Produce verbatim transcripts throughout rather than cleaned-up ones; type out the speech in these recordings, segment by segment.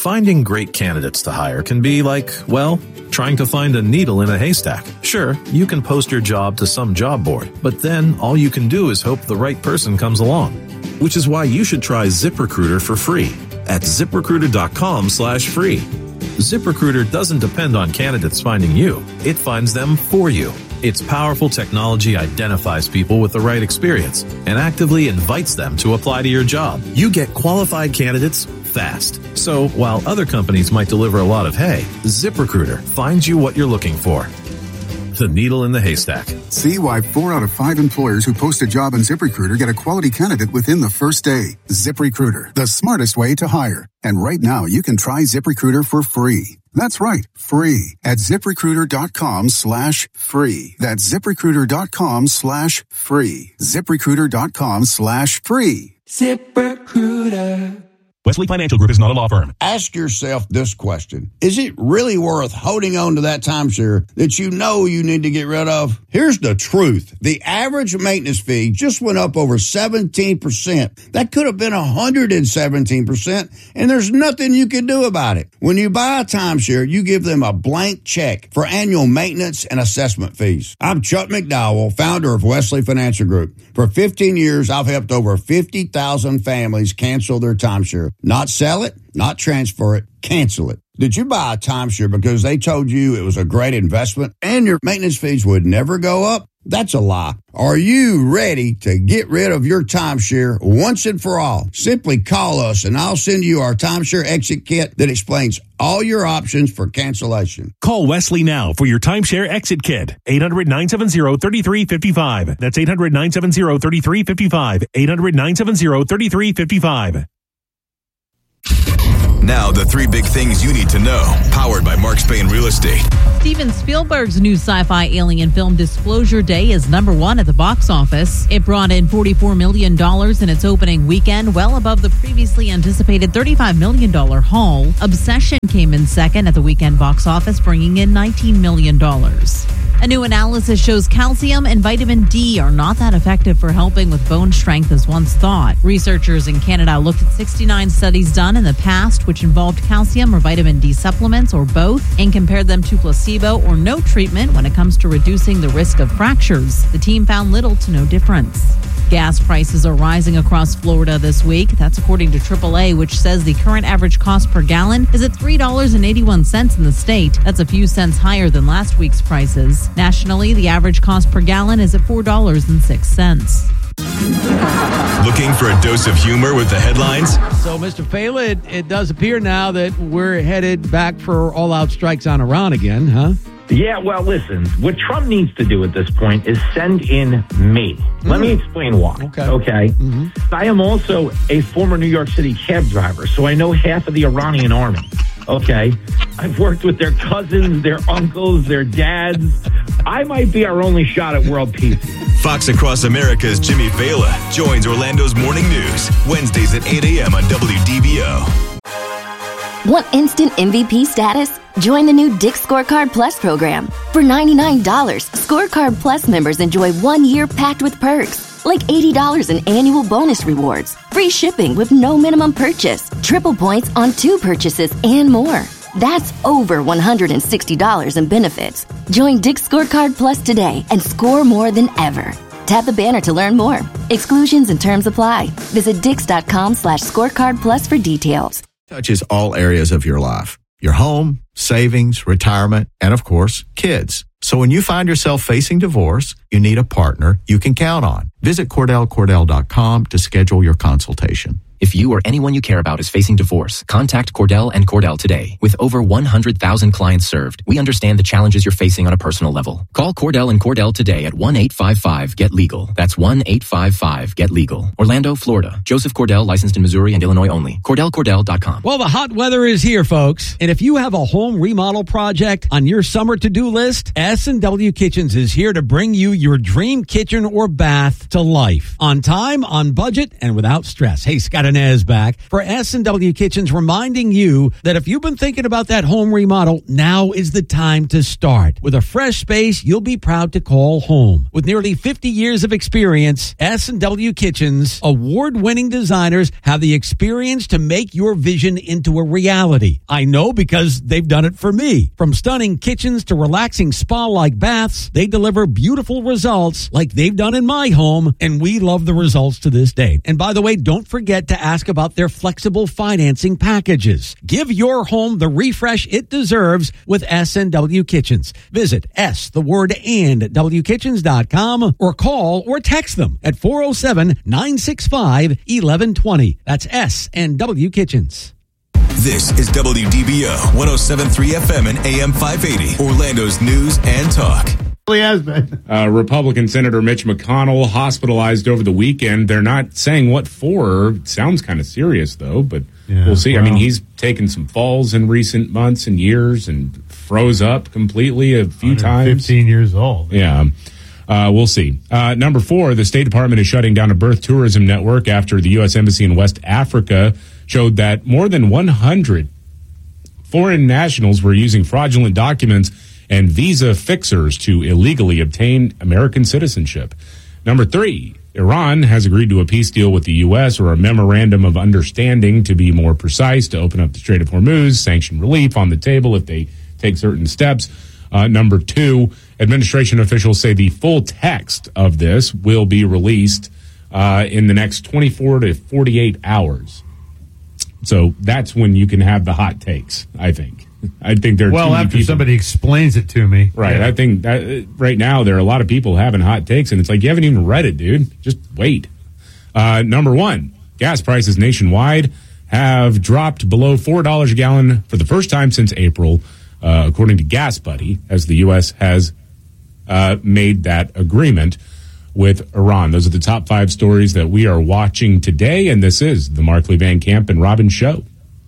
Finding great candidates to hire can be like, well, trying to find a needle in a haystack. Sure, you can post your job to some job board, but then all you can do is hope the right person comes along. Which is why you should try ZipRecruiter for free at ZipRecruiter.com slash free. ZipRecruiter doesn't depend on candidates finding you. It finds them for you. Its powerful technology identifies people with the right experience and actively invites them to apply to your job. You get qualified candidates fast. So while other companies might deliver a lot of hay, ZipRecruiter finds you what you're looking for. The needle in the haystack. See why four out of five employers who post a job on ZipRecruiter get a quality candidate within the first day. ZipRecruiter, the smartest way to hire. And right now, you can try ZipRecruiter for free. That's right, free at ZipRecruiter.com slash free. That's ZipRecruiter.com slash free. ZipRecruiter.com slash free. ZipRecruiter. Wesley Financial Group is not a law firm. Ask yourself this question. Is it really worth holding on to that timeshare that you know you need to get rid of? Here's the truth. The average maintenance fee just went up over seventeen percent. That could have been one hundred seventeen percent, and there's nothing you can do about it. When you buy a timeshare, you give them a blank check for annual maintenance and assessment fees. I'm Chuck McDowell, founder of Wesley Financial Group. For fifteen years, I've helped over fifty thousand families cancel their timeshare. Not sell it, not transfer it, cancel it. Did you buy a timeshare because they told you it was a great investment and your maintenance fees would never go up? That's a lie. Are you ready to get rid of your timeshare once and for all? Simply call us and I'll send you our timeshare exit kit that explains all your options for cancellation. Call Wesley now for your timeshare exit kit. eight hundred, nine seven zero, three three five five. That's eight hundred, nine seven zero, three three five five. eight hundred, nine seven zero, three three five five. Now, the three big things you need to know, powered by Mark Spain Real Estate. Steven Spielberg's new sci-fi alien film Disclosure Day is number one at the box office. It brought in forty-four million dollars in its opening weekend, well above the previously anticipated thirty-five million dollars haul. Obsession came in second at the weekend box office, bringing in nineteen million dollars. A new analysis shows calcium and vitamin D are not that effective for helping with bone strength as once thought. Researchers in Canada looked at sixty-nine studies done in the past which involved calcium or vitamin D supplements or both and compared them to placebo or no treatment when it comes to reducing the risk of fractures. The team found little to no difference. Gas prices are rising across Florida this week. That's according to triple A, which says the current average cost per gallon is at three dollars and eighty-one cents in the state. That's a few cents higher than last week's prices. Nationally, the average cost per gallon is at four dollars and six cents. Looking for a dose of humor with the headlines? So, Mister Fela, it, it does appear now that we're headed back for all-out strikes on Iran again, huh? Yeah, well, listen, what Trump needs to do at this point is send in me. Mm. Let me explain why. Okay. Okay. Mm-hmm. I am also a former New York City cab driver, so I know half of the Iranian army. Okay. I've worked with their cousins, their uncles, their dads. I might be our only shot at world peace. Fox Across America's Jimmy Fela joins Orlando's Morning News, Wednesdays at eight a.m. on W D B O. Want instant M V P status? Join the new Dick's Scorecard Plus program. For ninety-nine dollars, Scorecard Plus members enjoy one year packed with perks, like eighty dollars in annual bonus rewards, free shipping with no minimum purchase, triple points on two purchases, and more. That's over one hundred sixty dollars in benefits. Join Dick's Scorecard Plus today and score more than ever. Tap the banner to learn more. Exclusions and terms apply. Visit dix.com slash scorecard plus for details. Touches all areas of your life. Your home, savings, retirement, and of course, kids. So when you find yourself facing divorce, you need a partner you can count on. Visit Cordell Cordell dot com to schedule your consultation. If you or anyone you care about is facing divorce, contact Cordell and Cordell today. With over one hundred thousand clients served, we understand the challenges you're facing on a personal level. Call Cordell and Cordell today at one eight five five get legal. That's one eight five five get legal. Orlando, Florida. Joseph Cordell, licensed in Missouri and Illinois only. Cordell Cordell dot com. Well, the hot weather is here, folks. And if you have a home remodel project on your summer to-do list, S and W Kitchens is here to bring you your dream kitchen or bath to life. On time, on budget, and without stress. Hey, Scott, Inez back for S and W Kitchens, reminding you that if you've been thinking about that home remodel, now is the time to start. With a fresh space you'll be proud to call home. With nearly fifty years of experience, S and W Kitchens, award-winning designers, have the experience to make your vision into a reality. I know because they've done it for me. From stunning kitchens to relaxing spa-like baths, they deliver beautiful results like they've done in my home, and we love the results to this day. And by the way, don't forget to ask about their flexible financing packages. Give your home the refresh it deserves with S and W Kitchens. Visit S, the word and, W kitchens dot com or call or text them at four oh seven, nine six five, eleven twenty. That's S and W Kitchens. This is W D B O one oh seven point three F M and A M five eighty, Orlando's news and talk. Has been. Uh, Republican Senator Mitch McConnell hospitalized over the weekend. They're not saying what for. It sounds kind of serious, though, but yeah, we'll see. Well, I mean, he's taken some falls in recent months and years and froze up completely a few times. fifteen years old. Yeah. Uh, we'll see. Uh, number four, the State Department is shutting down a birth tourism network after the U S Embassy in West Africa showed that more than one hundred foreign nationals were using fraudulent documents and visa fixers to illegally obtain American citizenship. Number three, Iran has agreed to a peace deal with the U S, or a memorandum of understanding to be more precise, to open up the Strait of Hormuz, sanction relief on the table if they take certain steps. Uh, number two, administration officials say the full text of this will be released uh, in the next twenty-four to forty-eight hours. So that's when you can have the hot takes, I think. I think there are well too many after people. Somebody explains it to me, right? Yeah. I think that, right now there are a lot of people having hot takes, and it's like you haven't even read it, dude. Just wait. Uh, number one, gas prices nationwide have dropped below four dollars a gallon for the first time since April, uh, according to Gas Buddy, as the U S has uh, made that agreement with Iran. Those are the top five stories that we are watching today, and this is the Markley Van Camp and Robin Show.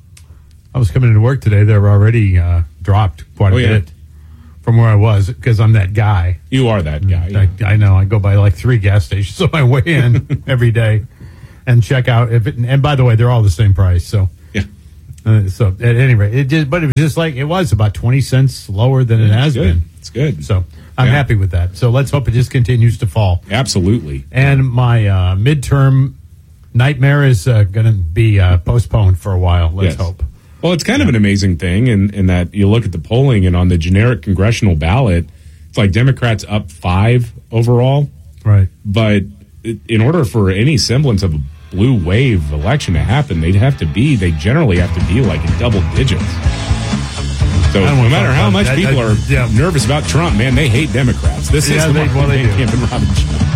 I was coming into work today. They were already uh, dropped quite a oh, yeah. bit from where I was, because I'm that guy. You are that guy. Yeah. I, I know. I go by like three gas stations on my way in every day and check out. If it, and by the way, they're all the same price. So yeah. Uh, so at any rate, it just, but it was just like it was about twenty cents lower than yeah, it has good. been. It's good. So I'm yeah. happy with that. So let's hope it just continues to fall. Absolutely. And my uh, midterm nightmare is uh, going to be uh, postponed for a while. Let's yes. hope. Well, it's kind of an amazing thing in, in that you look at the polling, and on the generic congressional ballot, it's like Democrats up five overall. Right. But in order for any semblance of a blue wave election to happen, they'd have to be, they generally have to be like in double digits. So no matter how much that, people that, are yeah. nervous about Trump, man, they hate Democrats. This yeah, is the they, well, they do. Camp and Robin Show.